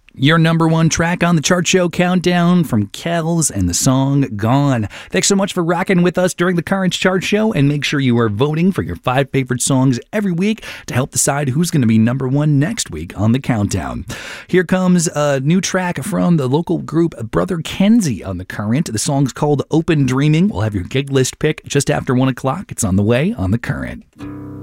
Your number one track on the Chart Show Countdown from Kells and the song Gone. Thanks so much for rocking with us during the Currents Chart Show, and make sure you are voting for your 5 favorite songs every week to help decide who's going to be number one next week on the countdown. Here comes a new track from the local group Brother Kenzie on the Current. The song's called Open Dreaming. We'll have your gig list pick just after 1 o'clock. It's on the way on the Current.